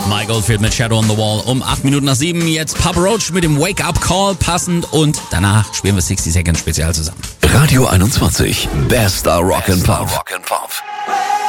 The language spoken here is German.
Mike Oldfield mit Shadow on the Wall um 8 Minuten nach 7. Jetzt Papa Roach mit dem Wake-up Call passend und danach spielen wir 60 Seconds Spezial zusammen. Radio 21, bester Rock'n'Pop.